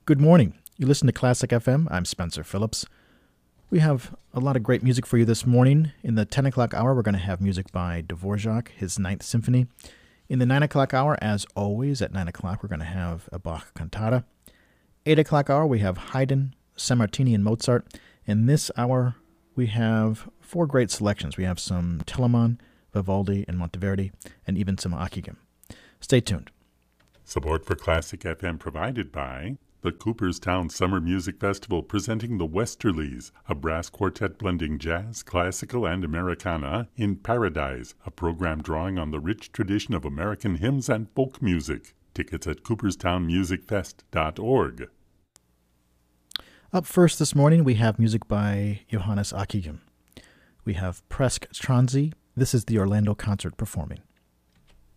Good morning. You listen to Classic FM. I'm Spencer Phillips. We have a lot of great music for you this morning. In the 10 o'clock hour, we're going to have music by Dvorak, his Ninth Symphony. In the 9 o'clock hour, as always, at 9 o'clock, we're going to have a Bach cantata. 8 o'clock hour, we have Haydn, Sammartini, and Mozart. In this hour, we have four great selections. We have some Telemann, Vivaldi, and Monteverdi, and even some Akigam. Stay tuned. Support for Classic FM provided by the Cooperstown Summer Music Festival, presenting the Westerlies, a brass quartet blending jazz, classical, and Americana in Paradise, a program drawing on the rich tradition of American hymns and folk music. Tickets at cooperstownmusicfest.org. Up first this morning, we have music by Johannes Akigam. We have Presk Transi. This is the Orlando Concert performing.